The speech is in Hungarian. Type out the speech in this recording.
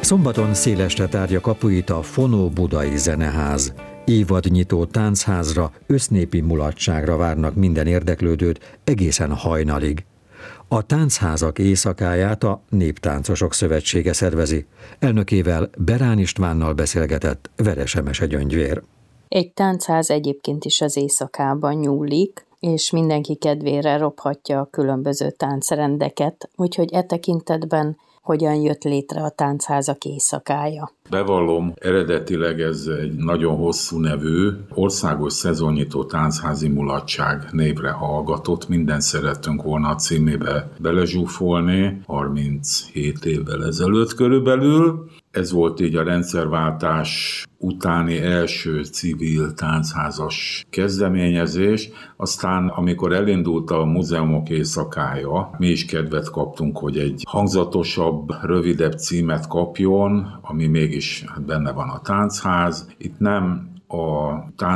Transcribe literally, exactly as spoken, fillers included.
Szombaton szélesre tárja kapuit a Fonó Budai Zeneház. Évadnyitó táncházra, össznépi mulatságra várnak minden érdeklődőt egészen hajnalig. A táncházak éjszakáját a Néptáncosok Szövetsége szervezi. Elnökével, Berán Istvánnal beszélgetett Veres Emese Gyöngyvér. Egy táncház egyébként is az éjszakában nyúlik, és mindenki kedvére robhatja a különböző táncrendeket, úgyhogy e tekintetben hogyan jött létre a táncházak éjszakája. Bevallom, eredetileg ez egy nagyon hosszú nevű, országos szezonnyitó tánchazi mulatság névre hallgatott. Minden szerettünk volna a címébe belezsúfolni, harminchét évvel ezelőtt körülbelül. Ez volt így a rendszerváltás utáni első civil táncházas kezdeményezés. Aztán, amikor elindult a múzeumok éjszakája, mi is kedvet kaptunk, hogy egy hangzatosabb, rövidebb címet kapjon, ami mégis benne van a táncház. Itt nem a tánc